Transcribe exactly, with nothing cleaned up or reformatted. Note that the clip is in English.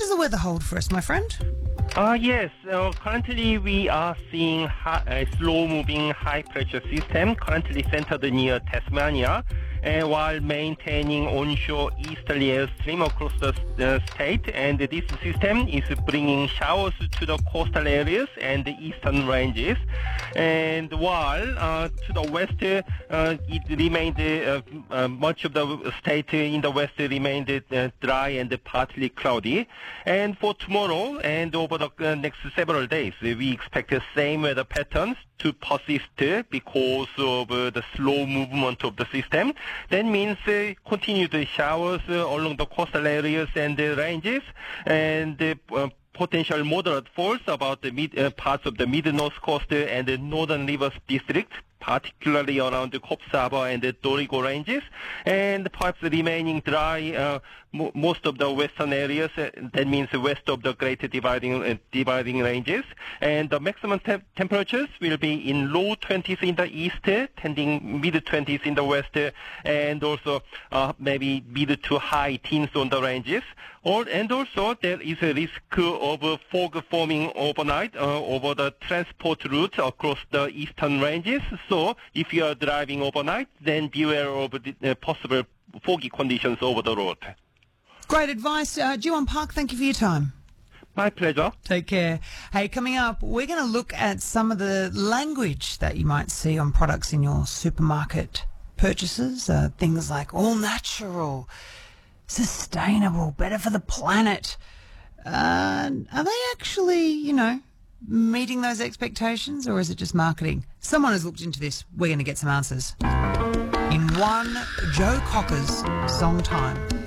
does the weather hold for us, my friend? Uh, yes, uh, currently we are seeing hi- a slow-moving high-pressure system currently centered near Tasmania, uh, while maintaining onshore easterly airstream across the uh, state. And this system is bringing showers to the coastal areas and the eastern ranges. And while uh, to the west, uh, it remained uh, uh, much of the state in the west remained uh, dry and partly cloudy. And for tomorrow and over the uh, next several days, we expect the same weather patterns to persist because of uh, the slow movement of the system. That means uh, continued showers uh, along the coastal areas and the ranges, and uh, uh, potential moderate falls about the mid uh, parts of the mid-north coast and the northern rivers district, particularly around the Coffs Harbour and the Dorrigo ranges, and perhaps remaining dry uh, mo- most of the western areas. Uh, that means west of the Great Dividing uh, Dividing Ranges, and the maximum te- temperatures will be in low twenties in the east, uh, tending mid twenties in the west, uh, and also uh, maybe mid to high teens on the ranges. Or, and also there is a risk of uh, fog forming overnight uh, over the transport route across the eastern ranges. So if you are driving overnight, then beware of the uh, possible foggy conditions over the road. Great advice. Uh, Jiwon Park, thank you for your time. My pleasure. Take care. Hey, coming up, we're going to look at some of the language that you might see on products in your supermarket purchases. Uh, things like all natural, sustainable, better for the planet. Uh, are they actually, you know, meeting those expectations, or is it just marketing? Someone has looked into this. We're going to get some answers in one Joe Cocker's Song Time.